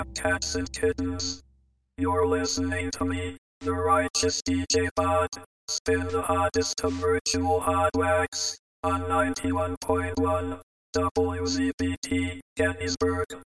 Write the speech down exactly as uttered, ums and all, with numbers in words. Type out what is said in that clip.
cats and kittens. You're listening to me, the righteous D J Pod. Spin the hottest of virtual hot wax on ninety-one point one W Z B T Gettysburg.